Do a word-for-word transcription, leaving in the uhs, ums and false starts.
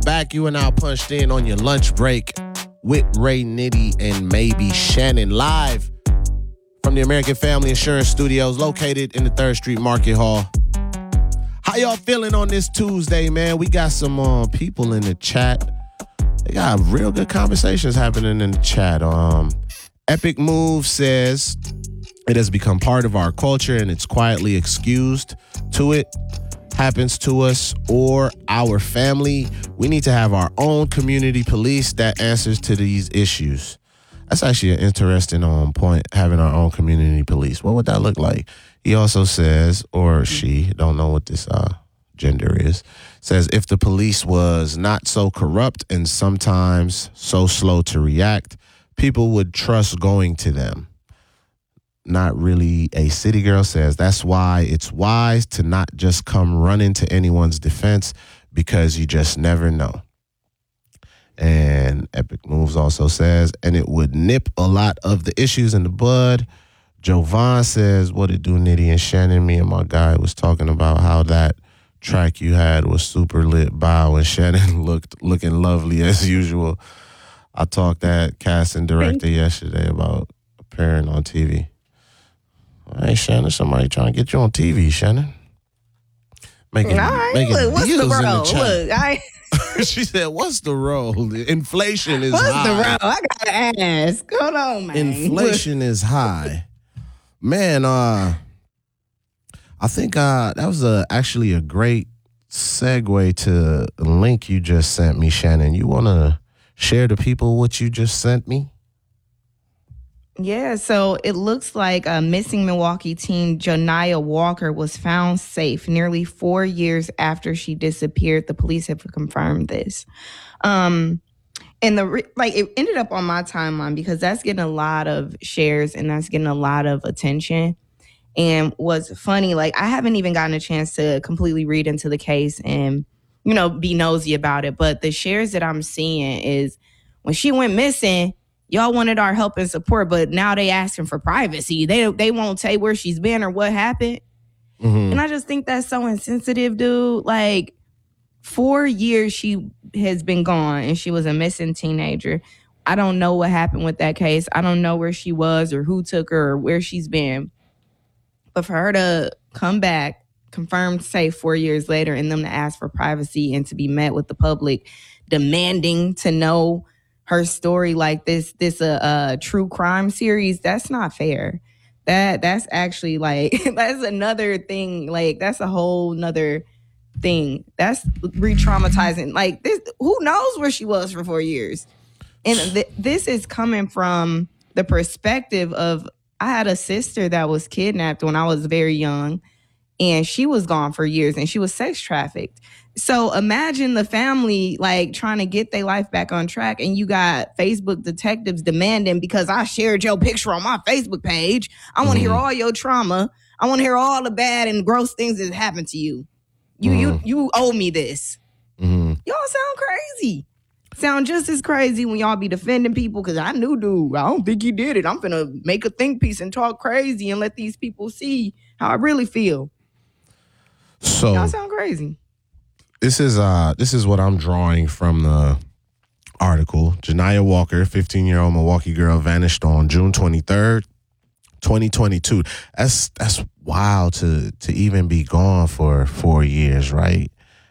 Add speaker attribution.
Speaker 1: back. You are now punched in on your lunch break with Ray Nitty and maybe Shannon, live from the American Family Insurance Studios located in the third Street Market Hall. How y'all feeling on this Tuesday, man? We got some uh, people in the chat. They got real good conversations happening in the chat. Um, Epic Move says it has become part of our culture and it's quietly excused to it. Happens to us or our family. We need to have our own community police that answers to these issues. That's actually an interesting um, point, having our own community police. What would that look like? He also says, or she, don't know what this uh, gender is, says if the police was not so corrupt and sometimes so slow to react, people would trust going to them. Not really a city girl says that's why it's wise to not just come running to anyone's defense because you just never know. And Epic Moves also says, and it would nip a lot of the issues in the bud. Jovan says, what it do, Nitty and Shannon? Me and my guy was talking about how that track you had was super lit bow and Shannon looked looking lovely as usual. I talked that casting director yesterday about appearing on T V. Hey, Shannon, somebody trying to get you on T V, Shannon. Making,
Speaker 2: All right,
Speaker 1: making
Speaker 2: look, what's
Speaker 1: deals
Speaker 2: the
Speaker 1: in
Speaker 2: role?
Speaker 1: the chat.
Speaker 2: Look, I...
Speaker 1: She said, what's the role? Inflation is
Speaker 2: what's
Speaker 1: high.
Speaker 2: the role? I gotta ask. Hold on, man.
Speaker 1: Inflation is high. Man, uh, I think uh, that was a, actually a great segue to the link you just sent me, Shannon. You want to share to people what you just sent me?
Speaker 2: Yeah, so it looks like a missing Milwaukee teen, Janiyah Walker, was found safe nearly four years after she disappeared. The police have confirmed this. Um, and the re- like, it ended up on my timeline because that's getting a lot of shares and that's getting a lot of attention. And what's funny, like, I haven't even gotten a chance to completely read into the case and, you know, be nosy about it. But the shares that I'm seeing is when she went missing, y'all wanted our help and support, but now they asking for privacy. They they won't say where she's been or what happened. Mm-hmm. And I just think that's so insensitive, dude. Like, four years she has been gone and she was a missing teenager. I don't know what happened with that case. I don't know where she was or who took her or where she's been. But for her to come back, confirmed safe four years later, and them to ask for privacy and to be met with the public demanding to know her story like this, this uh, uh, true crime series, that's not fair. That that's actually like, that's another thing. Like, that's a whole nother thing. That's re-traumatizing. Like, this, who knows where she was for four years? And th- this is coming from the perspective of, I had a sister that was kidnapped when I was very young, and she was gone for years, and she was sex trafficked. So imagine the family like trying to get their life back on track, and you got Facebook detectives demanding, because I shared your picture on my Facebook page, I want to mm-hmm. hear all your trauma. I want to hear all the bad and gross things that happened to you. You mm-hmm. you you owe me this. Mm-hmm. Y'all sound crazy. Sound just as crazy when y'all be defending people, because I knew dude. I don't think he did it. I'm finna make a think piece and talk crazy and let these people see how I really feel.
Speaker 1: So
Speaker 2: y'all sound crazy.
Speaker 1: This is uh this is what I'm drawing from the article. Janiyah Walker, fifteen-year-old Milwaukee girl, vanished on June twenty-third, twenty twenty-two. That's that's wild to to even be gone for four years, right?